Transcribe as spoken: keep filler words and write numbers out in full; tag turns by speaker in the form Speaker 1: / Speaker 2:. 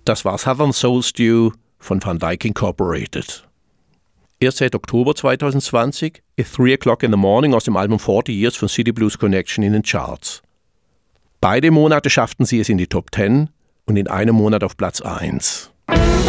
Speaker 1: Das war Southern Soul Stew von Van Dyke Incorporated. Erst seit Oktober zwanzig zwanzig ist Three O'Clock in the Morning aus dem Album forty Years von City Blues Connection in den Charts. Beide Monate schafften sie es in die Top zehn und in einem Monat auf Platz eins.